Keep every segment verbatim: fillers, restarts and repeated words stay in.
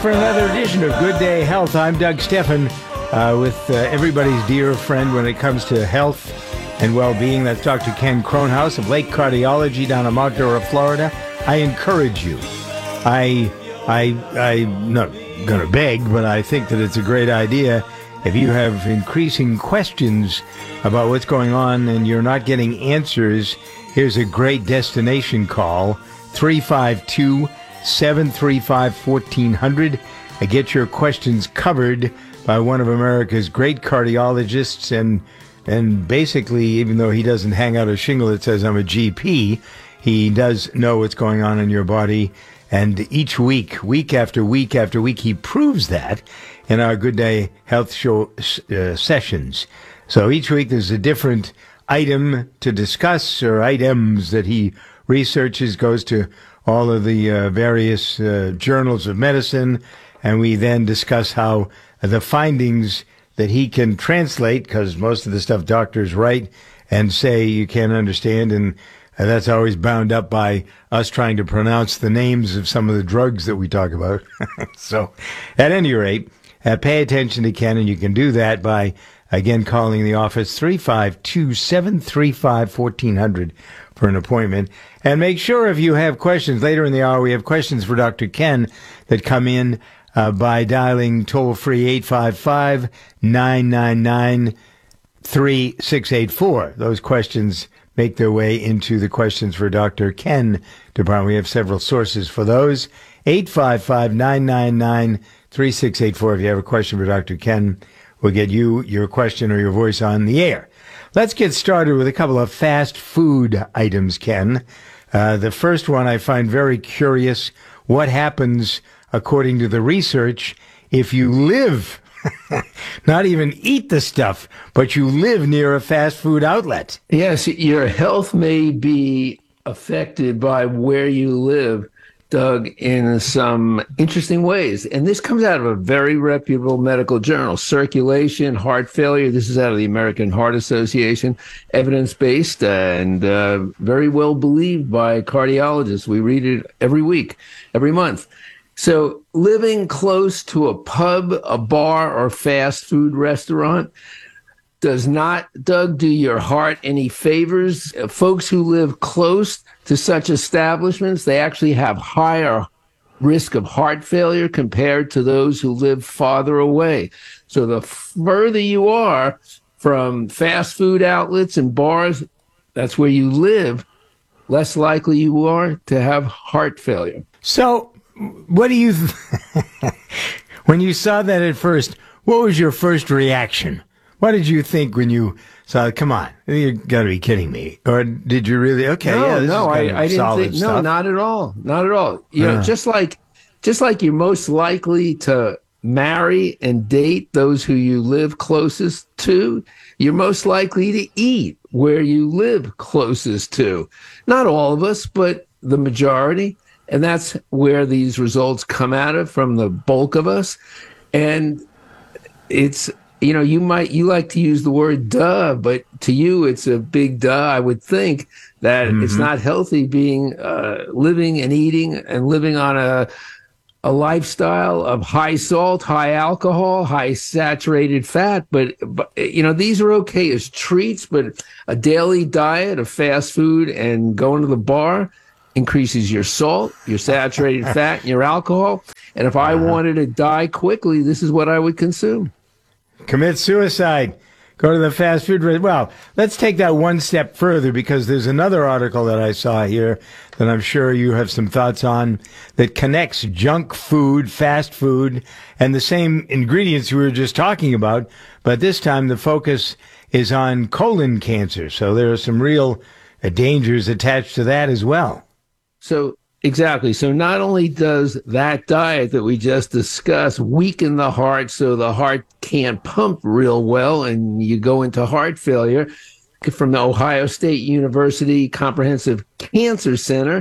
for another edition of Good Day Health. I'm Doug Steffen, uh, with uh, everybody's dear friend when it comes to health and well-being. That's Doctor Ken Kronhaus of Lake Cardiology down in Mount Dora, Florida. I encourage you. I, I, I'm not going to beg, but I think that it's a great idea. If you have increasing questions about what's going on and you're not getting answers, here's a great destination call, three five two, seven three five, one four zero zero. I get your questions covered by one of America's great cardiologists, and and basically, even though he doesn't hang out a shingle that says I'm a G P, he does know what's going on in your body. And each week, week after week after week, he proves that in our Good Day Health Show uh, sessions. So each week there's a different item to discuss, or items that he researches, goes to all of the uh, various uh, journals of medicine, and we then discuss how the findings that he can translate, because most of the stuff doctors write and say you can't understand, and uh, that's always bound up by us trying to pronounce the names of some of the drugs that we talk about. So at any rate, uh, pay attention to Ken, and you can do that by, again, calling the office, three five two, seven three five, one four zero zero for an appointment. And make sure if you have questions, later in the hour we have questions for Doctor Ken that come in uh, by dialing toll-free eight five five, nine nine nine, three six eight four. Those questions make their way into the questions for Doctor Ken department. We have several sources for those. eight five five, nine nine nine, three six eight four. If you have a question for Doctor Ken, we'll get you, your question, or your voice on the air. Let's get started with a couple of fast food items, Ken. Uh, the first one I find very curious. What happens, according to the research, if you live, not even eat the stuff, but you live near a fast food outlet? Yes, your health may be affected by where you live, Doug, in some interesting ways. And this comes out of a very reputable medical journal, Circulation, Heart Failure. This is out of the American Heart Association, evidence-based and uh, very well believed by cardiologists. We read it every week, every month. So living close to a pub, a bar, or fast food restaurant does not, Doug, do your heart any favors. Folks who live close to such establishments, they actually have higher risk of heart failure compared to those who live farther away. So the further you are from fast food outlets and bars, that's where you live, less likely you are to have heart failure. So what do you, th- when you saw that at first, what was your first reaction? What did you think when you saw it? Come on, you got to be kidding me. Or did you really, okay, no, yeah, this no, is kind I, of I didn't solid think, stuff. no, not at all. Not at all. You Uh. know, just like, just like you're most likely to marry and date those who you live closest to, you're most likely to eat where you live closest to. Not all of us, but the majority. And that's where these results come out of, from the bulk of us. And it's, you know, you might, you like to use the word duh, but to you, it's a big duh. I would think that mm-hmm. it's not healthy being, uh, living and eating and living on a, a lifestyle of high salt, high alcohol, high saturated fat. But, but, you know, these are okay as treats, but a daily diet of fast food and going to the bar increases your salt, your saturated fat, and your alcohol. And if I wanted to die quickly, this is what I would consume. Commit suicide. Go to the fast food. Re- well, let's take that one step further, because there's another article that I saw here that I'm sure you have some thoughts on that connects junk food, fast food, and the same ingredients we were just talking about. But this time the focus is on colon cancer. So there are some real uh, dangers attached to that as well. So exactly. So not only does that diet that we just discussed weaken the heart so the heart can't pump real well and you go into heart failure, from the Ohio State University Comprehensive Cancer Center,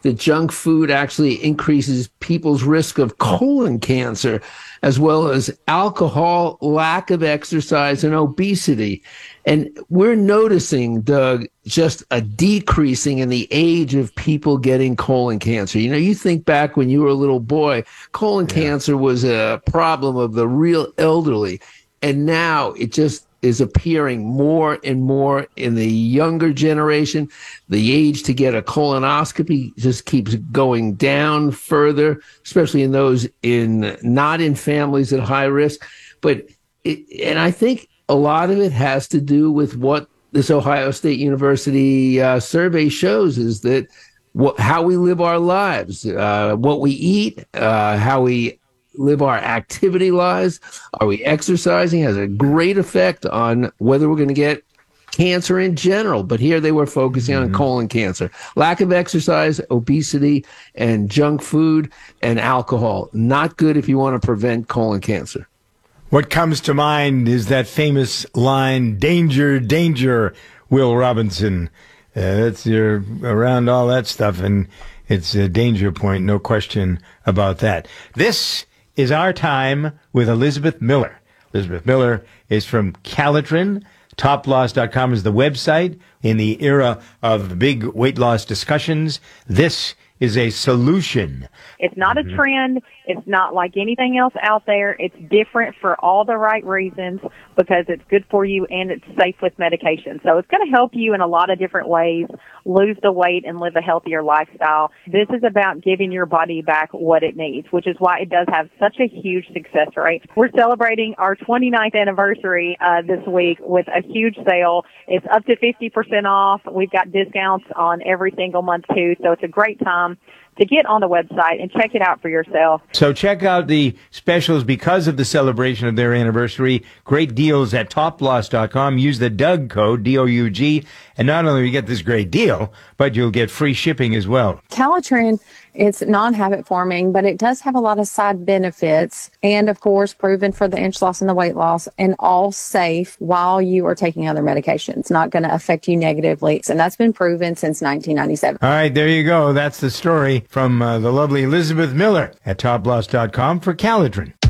that junk food actually increases people's risk of colon cancer, as well as alcohol, lack of exercise, and obesity. And we're noticing, Doug, just a decreasing in the age of people getting colon cancer. You know, you think back when you were a little boy, colon yeah. cancer was a problem of the real elderly. And now it just is appearing more and more in the younger generation. The age to get a colonoscopy just keeps going down further, especially in those in not in families at high risk. But it, and I think a lot of it has to do with what this Ohio State University uh, survey shows, is that what, how we live our lives, uh, what we eat, uh, how we live our activity lives, are we exercising, has a great effect on whether we're going to get cancer in general. But here they were focusing mm-hmm. on colon cancer. Lack of exercise, obesity, and junk food and alcohol. Not good if you want to prevent colon cancer. What comes to mind is that famous line, danger, danger, Will Robinson. Uh, that's your, around all that stuff, and it's a danger point, no question about that. This is Our Time with Elizabeth Miller. Elizabeth Miller is from Calitrin. top loss dot com is the website. In the era of big weight loss discussions, this is a solution. It's not a trend. It's not like anything else out there. It's different for all the right reasons because it's good for you and it's safe with medication. So it's going to help you in a lot of different ways lose the weight and live a healthier lifestyle. This is about giving your body back what it needs, which is why it does have such a huge success rate. We're celebrating our twenty-ninth anniversary uh, this week with a huge sale. It's up to fifty percent off. We've got discounts on every single month too, so it's a great time to get on the website and check it out for yourself. So check out the specials because of the celebration of their anniversary. Great deals at top loss dot com. Use the Doug code, D O U G, and not only will you get this great deal, but you'll get free shipping as well. Calitrin, it's non-habit forming, but it does have a lot of side benefits and, of course, proven for the inch loss and the weight loss, and all safe while you are taking other medications. Not going to affect you negatively, and that's been proven since nineteen ninety-seven. All right, there you go. That's the story from uh, the lovely Elizabeth Miller at top loss dot com for Calitrin.